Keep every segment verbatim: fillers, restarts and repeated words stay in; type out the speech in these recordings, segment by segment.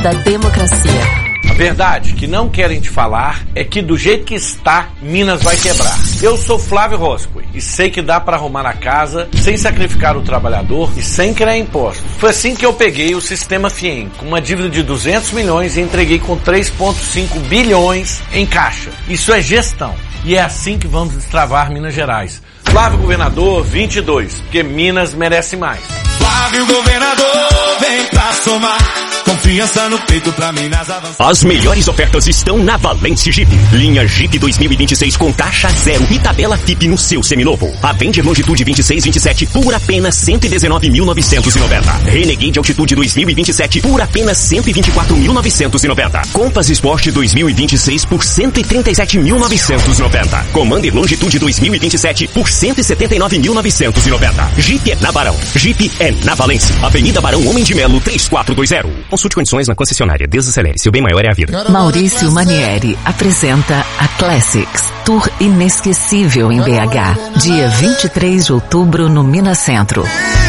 da democracia. A verdade que não querem te falar é que do jeito que está, Minas vai quebrar. Eu sou Flávio Roscoe e sei que dá para arrumar a casa sem sacrificar o trabalhador e sem criar impostos. Foi assim que eu peguei o sistema FIEM, com uma dívida de duzentos milhões e entreguei com três vírgula cinco bilhões em caixa. Isso é gestão. E é assim que vamos destravar Minas Gerais. Flávio Governador vinte e dois, porque Minas merece mais. Flávio Governador, vem pra somar. Confiança no peito pra Minas avançar. As melhores ofertas estão na Valence Jeep. Linha Jeep dois mil e vinte e seis com taxa zero e tabela F I P no seu seminovo. Avenger Longitude vinte e seis vinte e sete por apenas cento e dezenove mil novecentos e noventa. Renegade Altitude dois mil e vinte e sete por apenas cento e vinte e quatro mil novecentos e noventa. Compass Sport dois mil e vinte e seis por cento e trinta e sete mil novecentos e noventa. Commander Longitude dois mil e vinte e sete por cento e setenta e nove mil novecentos e noventa. Jeep é na Barão. Jeep é na Valence. Avenida Barão Homem de Melo três quatro dois zero. Consulte condições na concessionária. Desacelere. Seu bem maior é a vida. Maurício Manieri apresenta a Classics, tour inesquecível em B H. Dia vinte e três de outubro no Minas Centro.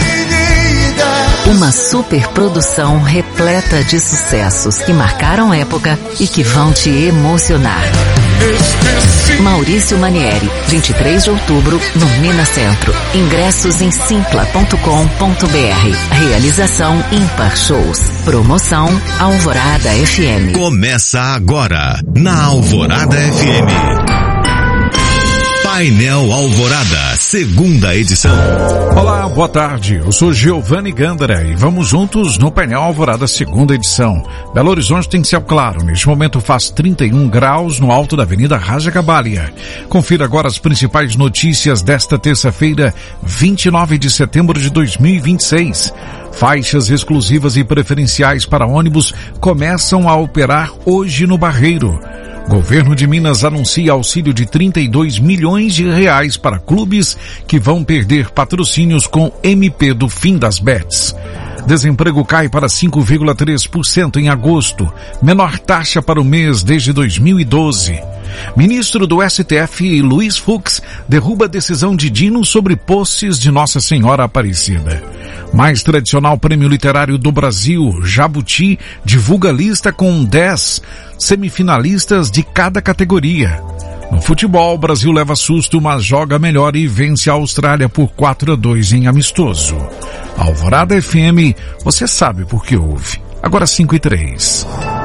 Uma super produção repleta de sucessos que marcaram época e que vão te emocionar. Maurício Manieri, vinte e três de outubro, no Minas Centro. Ingressos em simpla ponto com ponto b r. Realização Ímpar Shows. Promoção Alvorada F M. Começa agora, na Alvorada F M. Painel Alvorada, segunda edição. Olá, boa tarde. Eu sou Giovanni Gandara e vamos juntos no Painel Alvorada, segunda edição. Belo Horizonte tem céu claro. Neste momento faz trinta e um graus no alto da Avenida Raja Gabalia. Confira agora as principais notícias desta terça-feira, vinte e nove de setembro de dois mil e vinte e seis. Faixas exclusivas e preferenciais para ônibus começam a operar hoje no Barreiro. Governo de Minas anuncia auxílio de trinta e dois milhões de reais para clubes que vão perder patrocínios com M P do fim das bets. Desemprego cai para cinco vírgula três por cento em agosto, menor taxa para o mês desde dois mil e doze. Ministro do S T F, Luiz Fux, derruba a decisão de Dino sobre postes de Nossa Senhora Aparecida. Mais tradicional prêmio literário do Brasil, Jabuti, divulga lista com dez semifinalistas de cada categoria. No futebol, o Brasil leva susto, mas joga melhor e vence a Austrália por quatro a dois em amistoso. Alvorada F M, você sabe por que ouve. Agora cinco e três.